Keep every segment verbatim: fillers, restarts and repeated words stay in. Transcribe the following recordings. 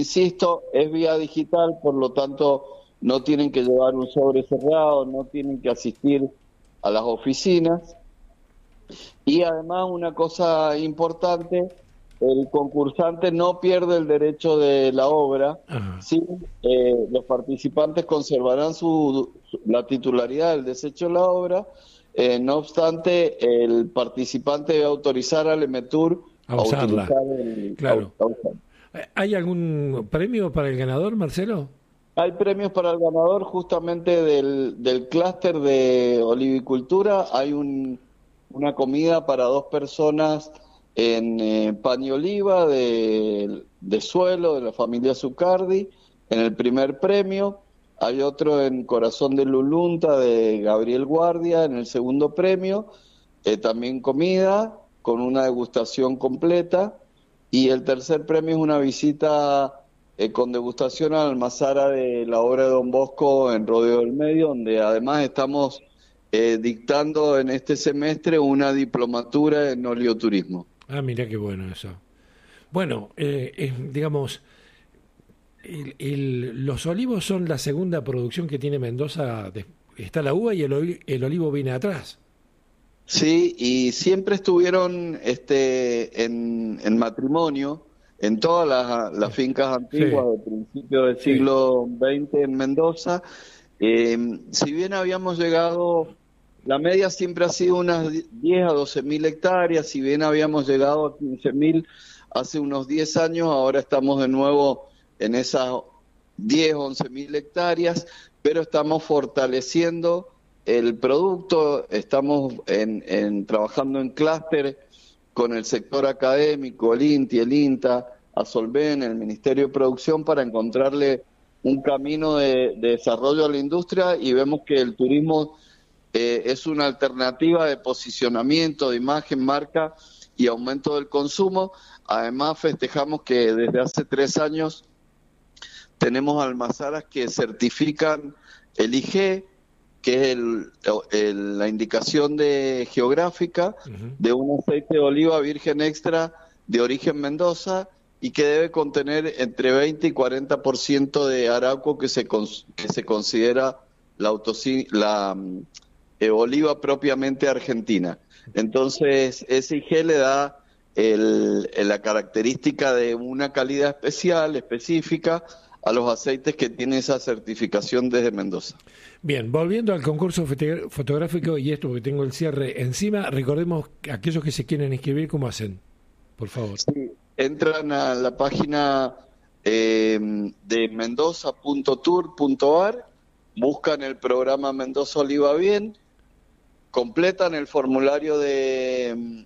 insisto, es vía digital, por lo tanto no tienen que llevar un sobre cerrado, no tienen que asistir a las oficinas. Y además una cosa importante, el concursante no pierde el derecho de la obra, sí, eh, los participantes conservarán su, su- la titularidad del desecho de la obra, eh, no obstante el participante debe autorizar al EMETUR A a usarla, utilizar el... a- claro. a usar. ¿Hay algún premio para el ganador, Marcelo? Hay premios para el ganador justamente del, del clúster de olivicultura. Hay un, una comida para dos personas en eh, pan y oliva de, de suelo de la familia Zucardi en el primer premio. Hay otro en Corazón de Lulunta de Gabriel Guardia en el segundo premio. Eh, también comida con una degustación completa. Y el tercer premio es una visita eh, con degustación a la almazara de la obra de Don Bosco en Rodeo del Medio, donde además estamos eh, dictando en este semestre una diplomatura en oleoturismo. Ah, mira qué bueno eso. Bueno, eh, eh, digamos, el- el- los olivos son la segunda producción que tiene Mendoza. de- Está la uva y el, oli- el olivo viene atrás. Sí, y siempre estuvieron este, en, en matrimonio en todas las, las fincas Sí, antiguas del principio del sí. siglo veinte en Mendoza. Eh, si bien habíamos llegado, la media siempre ha sido unas diez a doce mil hectáreas, si bien habíamos llegado a quince mil hace unos diez años, ahora estamos de nuevo en esas diez, once mil hectáreas, pero estamos fortaleciendo el producto, estamos en, en- trabajando en clúster con el sector académico, el INTI, el INTA, Asolven, el Ministerio de Producción, para encontrarle un camino de, de desarrollo a la industria, y vemos que el turismo eh, es una alternativa de posicionamiento, de imagen, marca y aumento del consumo. Además, festejamos que desde hace tres años tenemos almazaras que certifican el I G, que es el- el- la indicación de geográfica Ujú. de un aceite de oliva virgen extra de origen Mendoza, y que debe contener entre veinte y cuarenta por ciento de araco, que se, cons- que se considera la, autosi- la mm, eh, oliva propiamente argentina. Entonces, ese I G le da el- la característica de una calidad especial, específica, a los aceites que tienen esa certificación desde Mendoza. Bien, volviendo al concurso fote- fotográfico y esto porque tengo el cierre encima, recordemos que aquellos que se quieren inscribir, ¿cómo hacen? Por favor. Sí, entran a la página eh, de mendoza punto tour punto ar, buscan el programa Mendoza Oliva Bien, completan el formulario de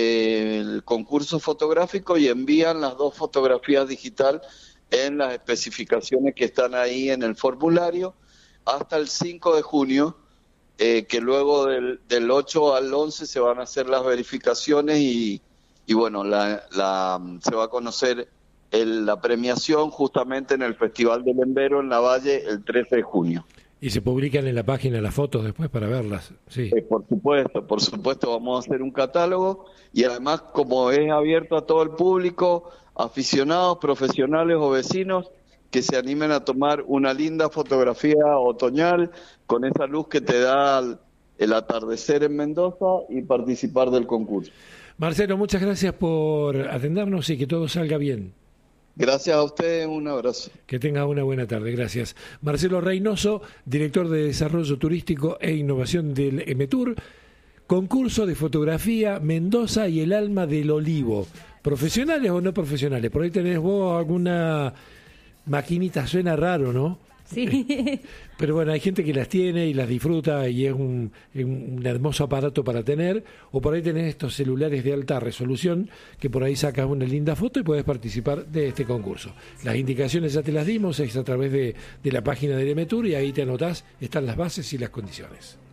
del concurso fotográfico y envían las dos fotografías digital en las especificaciones que están ahí en el formulario hasta el cinco de junio, eh, que luego del, del ocho al once se van a hacer las verificaciones, y, y bueno, la, la, se va a conocer el- la premiación justamente en el Festival del Embero en La Valle el trece de junio. Y se publican en la página las fotos después para verlas. Sí. Eh, por supuesto, por supuesto, vamos a hacer un catálogo, y además, como es abierto a todo el público, aficionados, profesionales o vecinos, que se animen a tomar una linda fotografía otoñal con esa luz que te da el, el atardecer en Mendoza, y participar del concurso. Marcelo, muchas gracias por atendernos y que todo salga bien. Gracias a ustedes, un abrazo. Que tenga una buena tarde, gracias. Marcelo Reynoso, director de Desarrollo Turístico e Innovación del EMETUR, concurso de fotografía Mendoza y el alma del olivo. ¿Profesionales o no profesionales? Por ahí tenés vos alguna maquinita, suena raro, ¿no? Sí. Pero bueno, hay gente que las tiene y las disfruta y es un, un hermoso aparato para tener. O por ahí tenés estos celulares de alta resolución que por ahí sacas una linda foto y podés participar de este concurso. Las indicaciones ya te las dimos, es a través de, de la página del EMETUR, y ahí te anotás, están las bases y las condiciones.